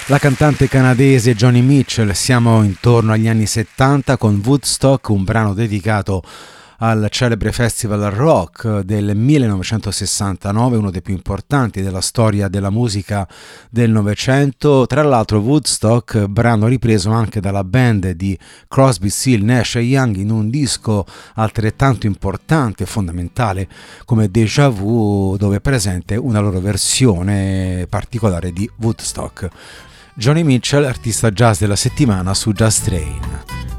La cantante canadese Joni Mitchell, siamo intorno agli anni 70 con Woodstock, un brano dedicato al celebre Festival Rock del 1969, uno dei più importanti della storia della musica del Novecento. Tra l'altro Woodstock, brano ripreso anche dalla band di Crosby, Still, Nash e Young in un disco altrettanto importante e fondamentale come Déjà Vu, dove è presente una loro versione particolare di Woodstock. Joni Mitchell, artista jazz della settimana su Jazz Train.